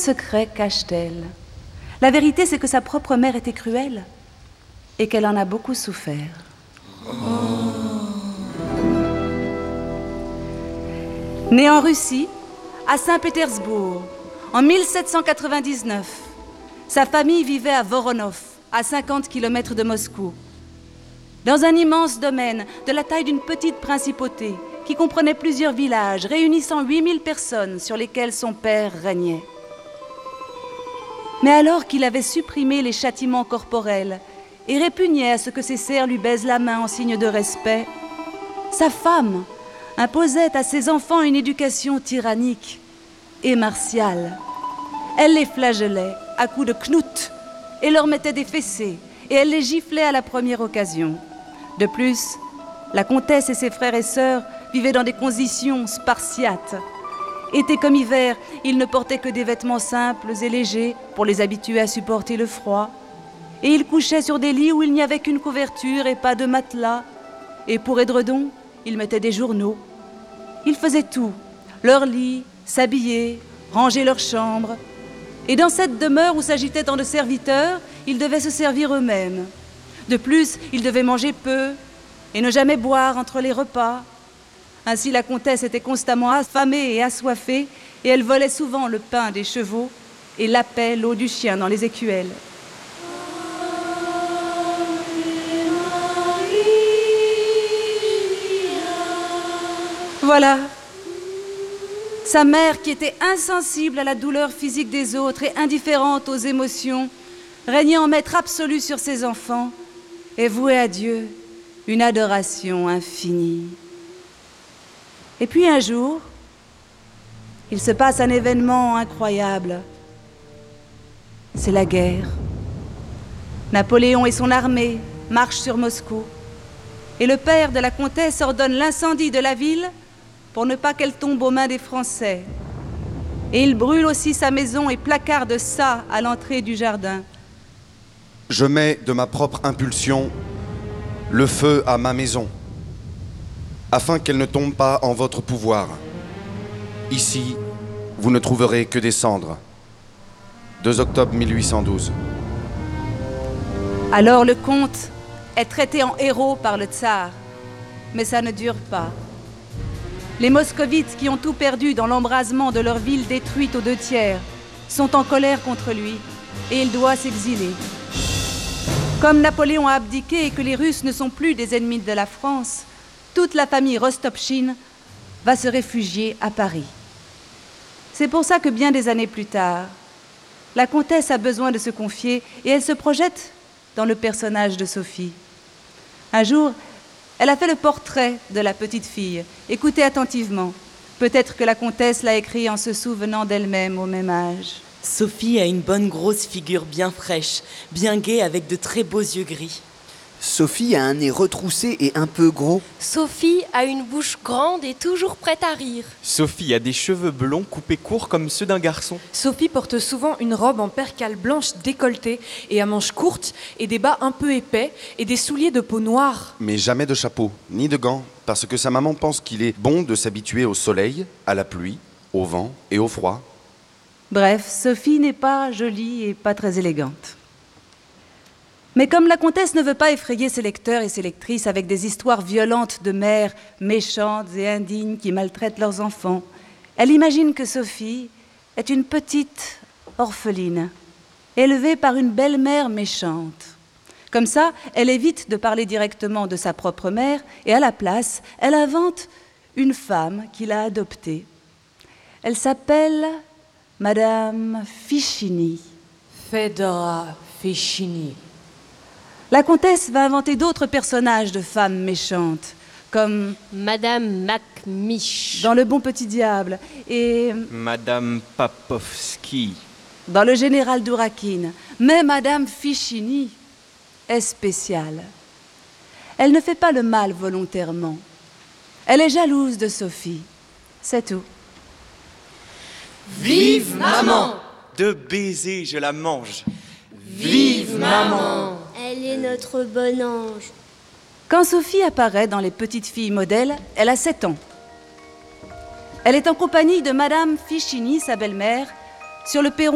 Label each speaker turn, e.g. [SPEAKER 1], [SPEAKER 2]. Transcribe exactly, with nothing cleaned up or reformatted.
[SPEAKER 1] secret cache-t-elle? La vérité, c'est que sa propre mère était cruelle et qu'elle en a beaucoup souffert. Oh. Née en Russie, à Saint-Pétersbourg, en mille sept cent quatre-vingt-dix-neuf, sa famille vivait à Voronov, à cinquante kilomètres de Moscou, dans un immense domaine de la taille d'une petite principauté qui comprenait plusieurs villages réunissant huit mille personnes sur lesquelles son père régnait. Mais alors qu'il avait supprimé les châtiments corporels et répugnait à ce que ses serfs lui baisent la main en signe de respect, sa femme imposait à ses enfants une éducation tyrannique et martiale. Elle les flagellait à coups de knout et leur mettait des fessées, et elle les giflait à la première occasion. De plus, la comtesse et ses frères et sœurs vivaient dans des conditions spartiates. Été comme hiver, ils ne portaient que des vêtements simples et légers pour les habituer à supporter le froid. Et ils couchaient sur des lits où il n'y avait qu'une couverture et pas de matelas. Et pour édredon, ils mettaient des journaux. Ils faisaient tout, leur lit, s'habiller, ranger leur chambre. Et dans cette demeure où s'agitaient tant de serviteurs, ils devaient se servir eux-mêmes. De plus, ils devaient manger peu et ne jamais boire entre les repas. Ainsi, la comtesse était constamment affamée et assoiffée, et elle volait souvent le pain des chevaux et lapait l'eau du chien dans les écuelles. Voilà. Sa mère, qui était insensible à la douleur physique des autres et indifférente aux émotions, régnait en maître absolu sur ses enfants et vouait à Dieu une adoration infinie. Et puis un jour, il se passe un événement incroyable. C'est la guerre. Napoléon et son armée marchent sur Moscou. Et le père de la comtesse ordonne l'incendie de la ville pour ne pas qu'elle tombe aux mains des Français. Et il brûle aussi sa maison et placarde ça à l'entrée du jardin.
[SPEAKER 2] Je mets de ma propre impulsion le feu à ma maison, afin qu'elle ne tombe pas en votre pouvoir. Ici, vous ne trouverez que des cendres. deux octobre mille huit cent douze.
[SPEAKER 1] Alors le comte est traité en héros par le tsar, mais ça ne dure pas. Les moscovites, qui ont tout perdu dans l'embrasement de leur ville détruite aux deux tiers, sont en colère contre lui et il doit s'exiler. Comme Napoléon a abdiqué et que les Russes ne sont plus des ennemis de la France, toute la famille Rostopchine va se réfugier à Paris. C'est pour ça que bien des années plus tard, la comtesse a besoin de se confier et elle se projette dans le personnage de Sophie. Un jour, elle a fait le portrait de la petite fille. Écoutez attentivement. Peut-être que la comtesse l'a écrit en se souvenant d'elle-même au même âge.
[SPEAKER 3] Sophie a une bonne grosse figure bien fraîche, bien gaie avec de très beaux yeux gris.
[SPEAKER 4] Sophie a un nez retroussé et un peu gros.
[SPEAKER 5] Sophie a une bouche grande et toujours prête à rire.
[SPEAKER 6] Sophie a des cheveux blonds coupés courts comme ceux d'un garçon.
[SPEAKER 7] Sophie porte souvent une robe en percale blanche décolletée et à manches courtes et des bas un peu épais et des souliers de peau noire.
[SPEAKER 2] Mais jamais de chapeau, ni de gants, parce que sa maman pense qu'il est bon de s'habituer au soleil, à la pluie, au vent et au froid.
[SPEAKER 1] Bref, Sophie n'est pas jolie et pas très élégante. Mais comme la comtesse ne veut pas effrayer ses lecteurs et ses lectrices avec des histoires violentes de mères méchantes et indignes qui maltraitent leurs enfants, elle imagine que Sophie est une petite orpheline, élevée par une belle-mère méchante. Comme ça, elle évite de parler directement de sa propre mère et à la place, elle invente une femme qu'il a adoptée. Elle s'appelle Madame Fichini.
[SPEAKER 7] Fedora Fichini.
[SPEAKER 1] La comtesse va inventer d'autres personnages de femmes méchantes, comme
[SPEAKER 5] Madame Macmiche
[SPEAKER 1] dans Le Bon Petit Diable et
[SPEAKER 6] Madame Papovski
[SPEAKER 1] dans Le Général Dourakine. Mais Madame Fichini est spéciale. Elle ne fait pas le mal volontairement. Elle est jalouse de Sophie. C'est tout.
[SPEAKER 3] Vive maman!
[SPEAKER 6] De baisers, je la mange.
[SPEAKER 3] Vive maman!
[SPEAKER 8] Elle est notre bon ange.
[SPEAKER 1] Quand Sophie apparaît dans Les Petites Filles modèles, elle a sept ans. Elle est en compagnie de Madame Fichini, sa belle-mère, sur le perron